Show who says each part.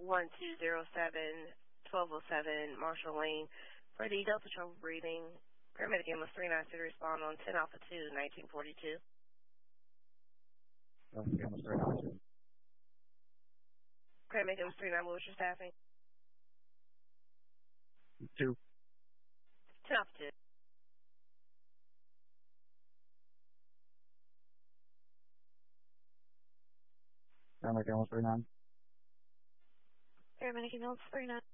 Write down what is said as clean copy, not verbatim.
Speaker 1: 1207 Marshall Lane. For the Delta Trouble breathing, paramedic ambulance 392 to respond on 10 Alpha 2, 1942.
Speaker 2: Ambulance 392.
Speaker 1: Paramedic ambulance 39, what was your staffing?
Speaker 2: 2.
Speaker 1: 10 Alpha 2.
Speaker 2: Paramedic ambulance 39.
Speaker 1: Paramedic ambulance 39.